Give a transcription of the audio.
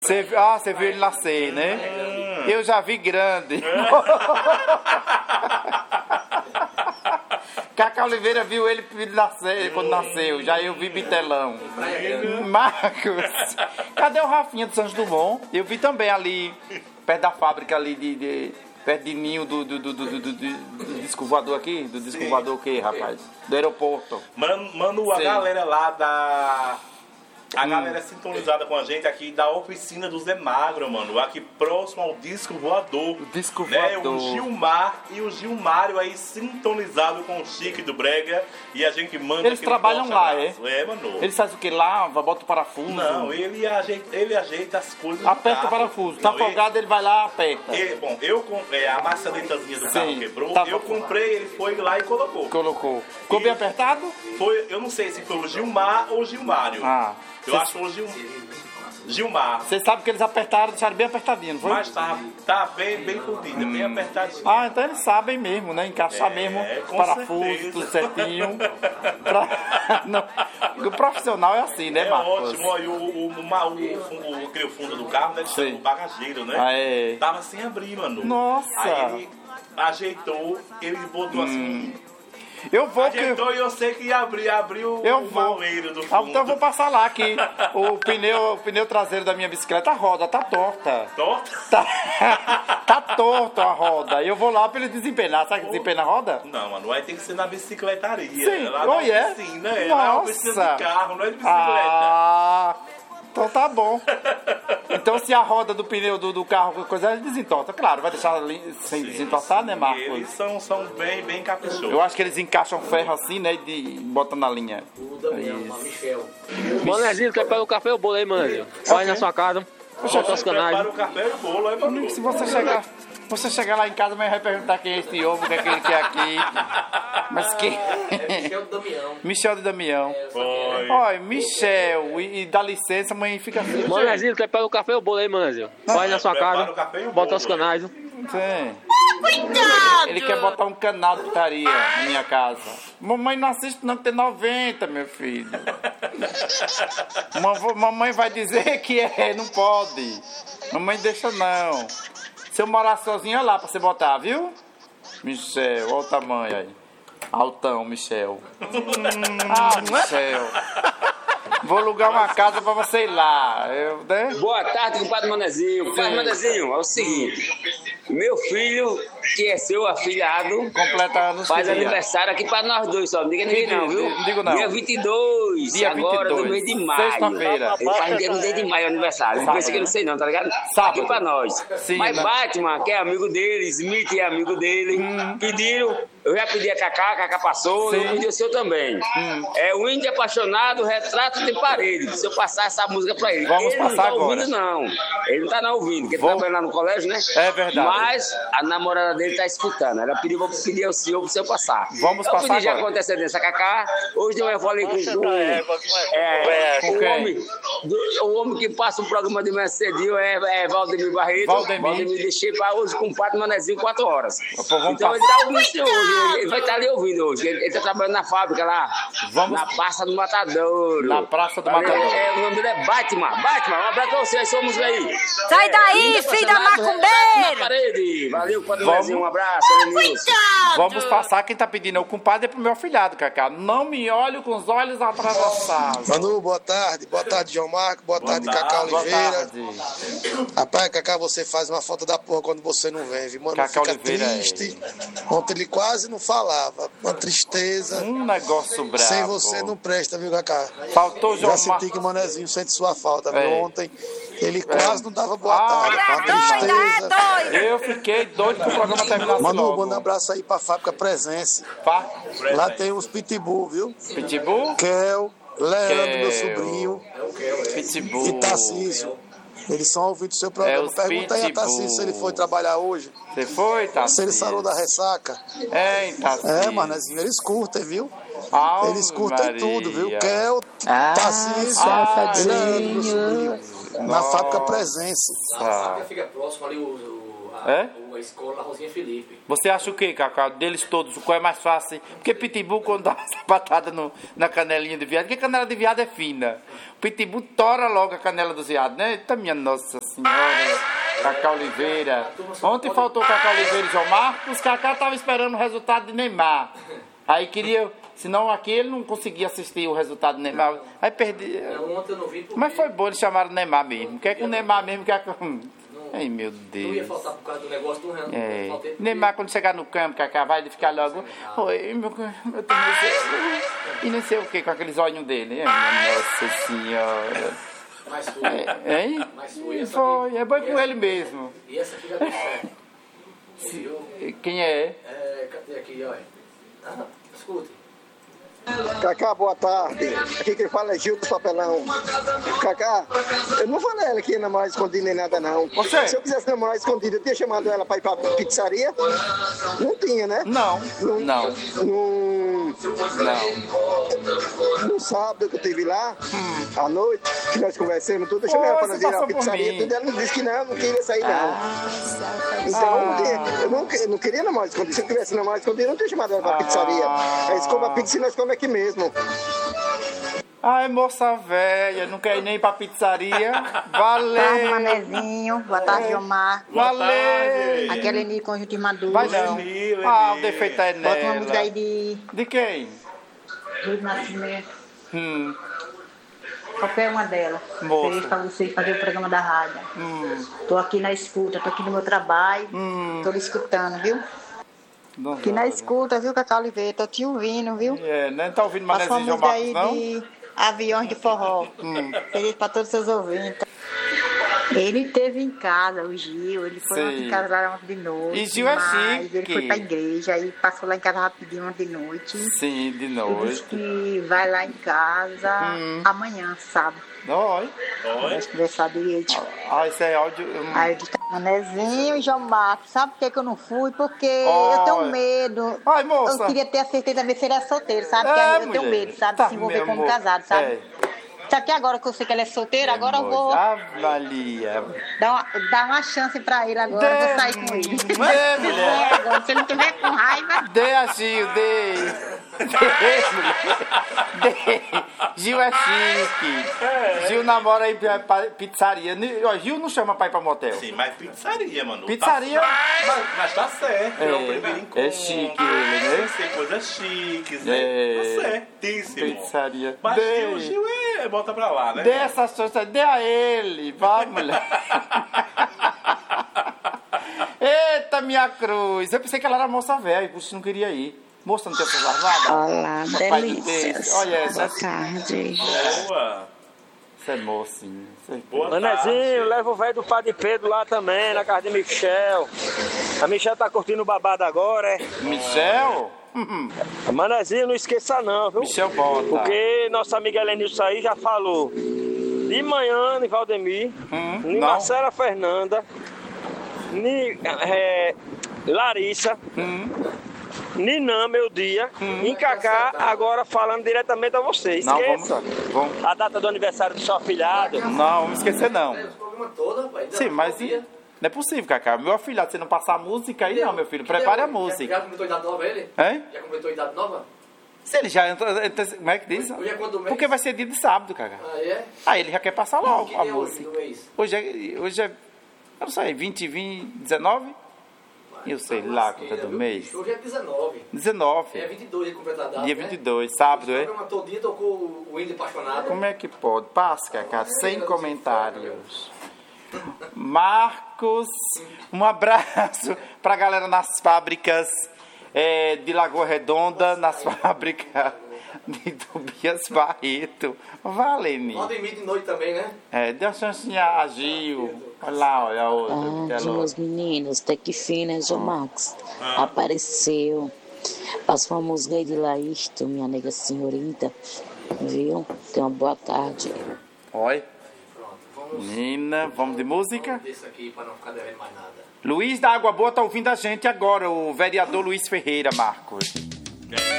Você viu ele nascer, né? Eu já vi grande. Cacá Oliveira viu ele nascer, quando nasceu, já eu vi bitelão. Marcos, cadê o Rafinha do Santos Dumont? Eu vi também ali, perto da fábrica ali, perto de ninho do disco voador aqui, do disco voador o quê, rapaz? Do aeroporto. Mano, a galera lá da... A galera é sintonizada com a gente aqui da oficina do Zé Magro, mano. Aqui próximo ao Disco Voador. O Disco Voador. O Gilmar e o Gilmário aí sintonizado com o Chique do Brega. E a gente manda... Eles trabalham lá, abraço. Mano. Eles fazem o que? Lava, bota o parafuso? Não, ele ajeita as coisas. Aperta o parafuso. Tá folgado, ele vai lá, aperta. Bom, eu comprei a maçanetazinha do carro quebrou. Eu comprei, ele foi lá e colocou. Ficou bem apertado? Foi, eu não sei se foi o Gilmar ou o Gilmário. Eu acho que foi o Gilmar. Você sabe que eles apertaram, deixaram bem apertadinho, não foi? Mas tá bem fodido, bem apertadinho. Então eles sabem mesmo, né? Encaixar mesmo parafuso, tudo certinho. O profissional é assim, né, Marcos? Ótimo. O fundo do carro, né? O bagageiro, né? Tava sem abrir, mano. Nossa! Aí ele ajeitou, ele botou assim... Ajeitou e eu sei que abriu o maleiro do fundo. Então eu vou passar lá que o pneu traseiro da minha bicicleta, a roda tá torta. Torta? Tá torto a roda. Eu vou lá pra ele desempenar. Sabe que desempenha a roda? Não, mano, aí tem que ser na bicicletaria. Sim, lá na oficina, lá é uma oficina de carro, não é de bicicleta. Então tá bom. Então se a roda do pneu do carro, coisa, ele desentorta. Claro, vai deixar sem desentortar, né, Marcos? Eles são bem caprichosos. Eu acho que eles encaixam ferro assim, né, e botam na linha. Michel. Manezinho, quer pegar o café ou o bolo aí, Manezinho? Vai na sua casa, solta os canais. Para o café e o bolo aí, mano. Se você chegar lá em casa, mas vai perguntar quem é esse homem, o que é que ele quer aqui. Mas quem? É Michel de Damião. Michel de Damião. Olha, Michel, e dá licença, mãe fica assim. Manezinho, quer pegar o café ou o bolo aí, Manezinho? Vai na sua casa, bota os canais. Sim. Ele quer botar um canal de putaria na minha casa. Mamãe não assiste não, que tem 90, meu filho. Mamãe vai dizer que não pode. Mamãe deixa não. Se eu morar sozinho, olha lá pra você botar, viu? Michel, olha o tamanho aí. Altão, Michel. Michel. Vou alugar uma casa pra você ir lá. Né? Boa tarde, compadre Manezinho. Compadre Manezinho, é o seguinte. Meu filho, que é seu afilhado, completa anos, faz aniversário aqui pra nós dois só. Não diga ninguém não, viu? Não digo não. Dia 22, dia agora 22, no mês de maio. Sexta-feira. Ele faz dia no mês de maio aniversário. Não pensa que eu não sei não, tá ligado? Sábado. Aqui pra nós. Sim, mas né? Batman, que é amigo dele, Smith é amigo dele, pediram. Eu já pedi a Cacá passou, eu pedi o seu também. É o Índio Apaixonado, Retrato de Parede. Se eu passar essa música pra ele. Vamos ele passar não tá agora. ouvindo, não. Ele não tá ouvindo, porque ele trabalha lá no colégio, né? É verdade. Mas a namorada dele tá escutando. Ela pediu, vou pedir ao senhor pro seu passar. Vamos eu passar pedi já agora. com antecedência, Cacá. Hoje de manhã eu falei com o homem que passa um programa de manhã cedinho é Valdemir Barreto. Valdemir deixei pra hoje com o Padre Manezinho 4 horas. Então ele tá ouvindo isso hoje. Ele vai estar ali ouvindo hoje. Ele tá trabalhando na fábrica lá. Na Praça do Matadouro. Na Praça do Matadouro. O nome dele é Batman. Batman, um abraço pra vocês. Somos aí. Sai daí, filho da macumbeira! Valeu, Padre Manezinho. Um abraço. Vamos passar. Quem tá pedindo é o compadre, é pro meu afilhado, Cacá. Não me olhe com os olhos atravessados. Manu, boa tarde. Boa tarde, João Marco. Boa tarde, Cacá Oliveira. Rapaz, Cacá, você faz uma falta da porra quando você não vem, viu? Mano, Cacá fica Oliveira triste. Ontem ele quase não falava. Uma tristeza. Um negócio bravo. Sem você não presta, viu, Cacá? Faltou João Já senti que o Manezinho sente sua falta, viu? Ontem ele quase não dava boa tarde. Uma tristeza. Eu fiquei doido que o programa terminasse Manu, logo. manda um abraço aí pra Fábrica Presença. Lá tem uns pitbull, viu? Pitbull? Kel, Leandro, meu sobrinho. Pitbull. E Tarcísio. Eles são ouvindo o seu programa. Pergunta aí a Tarcísio se ele foi trabalhar hoje. Você foi, Tarcísio? Se ele sarou da ressaca. Tarcísio. Manezinho, eles curtem, viu? Eles curtem tudo, viu? Kel, Tarcísio, Leandro, meu sobrinho. Na Fábrica Presença. Fica próximo ali É? a escola Rosinha Felipe. Você acha o quê, Cacau? Deles todos, qual é mais fácil? Porque pitbull, quando dá uma sapatada na canelinha de viado, porque a canela de viado é fina. O pitbull tora logo a canela dos viados, né? Eita, minha Nossa Senhora. Cacau Oliveira. Ontem faltou Cacau Oliveira e João Marcos. Cacau tava esperando o resultado de Neymar. Aí queria... Senão aqui ele não conseguia assistir o resultado do Neymar. Aí perdi. Não, ontem eu não vi porque... Mas foi bom, eles chamaram o Neymar mesmo. Quer que o Neymar mesmo quer que. Ai, meu Deus. Não ia faltar por causa do negócio do Renan. É. Neymar, quando chegar no campo, Cacá, vai ficar logo. Oi, meu Deus. E não sei o que com aqueles olhos dele. Ai, Nossa Senhora. Mas foi. Hein? Mas foi. Foi, é bom com ele mesmo. E essa aqui já deu certo. Quem é? Cadê aqui, olha? Escute. Cacá, boa tarde. Aqui quem fala é Gil do Papelão. Cacá, eu não falei ela que ia namorar escondido nem nada, não. Você? Se eu quisesse namorar escondido, eu tinha chamado ela pra ir pra pizzaria? Não tinha, né? Não. No sábado que eu estive lá, à noite, que nós conversamos tudo, eu chamei ela pra nós ir na pizzaria, tudo, ela disse que não queria sair, não. Então, eu não queria namorar escondido. Se eu tivesse namorar escondido, eu não tinha chamado ela pra pizzaria. Aí eles comem a pizza e nós comemos aqui mesmo. Ai, moça velha, não quer ir nem pra pizzaria. Valeu. Manezinho, boa tarde, Omar. Valeu. Aqui é Leni Conjunto de Maduro. Vai não. Ah, o defeito é nela. Bota uma música aí de quem? Rio Nascimento. Qualquer uma delas. Fez pra vocês fazer o programa da rádio. Tô aqui na escuta, tô aqui no meu trabalho. Tô lhe escutando, viu? Aqui na escuta, viu, Cacau Oliveira? Tô te ouvindo, viu? É, não tá ouvindo Passa uma Manezinho música João Marcos, aí não? de Aviões de Forró. Feliz pra todos os seus ouvintes. Ele esteve em casa, o Gil, ele foi ontem em casa lá ontem de noite. E Gil é chique. Ele foi pra igreja, aí passou lá em casa rapidinho ontem de noite. Sim, de Ele noite. disse que vai lá em casa amanhã, sábado. Oi. Vamos conversar direito. Ah, isso é áudio. Aí eu disse, Manezinho e João Marcos, sabe por que eu não fui? Porque eu tenho medo. Ai, moça. Eu queria ter a certeza de ver se ele é solteiro, sabe? Porque eu tenho medo, sabe? Tá, de se envolver meu como amor. casado, sabe? Só que agora que eu sei que ele é solteiro, agora eu vou Avalia. dar uma chance pra ele agora, eu vou sair com ele. Agora, se ele não tiver com raiva... Dê a Gil, dê. Gil é chique. Gil namora aí pra pizzaria. Gil não chama pra ir pra motel. Sim, mas pizzaria, mano. Pizzaria? Mas tá certo. É o primeiro encontro. É chique ele, né? Tem coisas chiques, né? Tá certíssimo. Pizzaria. Mas Gil bota pra lá, né? Dê essa chance, dê a ele. Vai, mulher. Eita, minha cruz. Eu pensei que ela era moça velha, por isso não queria ir. Moça, não tem essas armadas? Olá, delícias. Olha essa. Boa tarde. Boa. Você é mocinho. Manezinho, leva o velho do Padre Pedro lá também, na casa de Michel. A Michel tá curtindo o babado agora, é? Michel? Manezinho, não esqueça não, viu? Michel bota. Porque nossa amiga Helenilson aí já falou. De manhã, em Valdemir, em Marcela Fernanda, em Larissa, Ninã, meu dia, em Cacá, agora falando diretamente a você. Esqueça. Vamos. A data do aniversário do seu afilhado. Não, vamos esquecer não. Sim, mas não não é possível, Cacá. Meu afilhado, você não passar a música aí não, meu filho. Prepare a música. Já completou idade nova ele? Hein? Já completou idade nova? Se ele já entra... Como é que diz? Hoje é quando mês? Porque vai ser dia de sábado, Cacá. Ah, é? Aí ele já quer passar logo Que a dia música. hoje do mês? Hoje é... Eu não sei, 19? Eu sei lá, quanto é do mês. Hoje é 19. 19. É 22 ele completa a data, Dia né? 22, sábado, é? O programa todinho tocou o Índio Apaixonado. Como é que pode? Passa, Cacá, sem comentários. Marcos, um abraço pra galera nas fábricas de Lagoa Redonda, nas fábricas de Tobias Barreto. Valeu, Valdemir de noite também, né? Deu a chancinha a Gil. Olha lá, olha a outra. Meus meninos, até que fim, né, João Marcos? Apareceu. Passou uma música aí de Laisto, minha nega senhorita. Viu? Tenha uma boa tarde. Oi. Menina, vamos de música? Desse aqui pra não ficar devendo mais nada. Luiz da Água Boa tá ouvindo a gente agora, o vereador Luiz Ferreira, Marcos.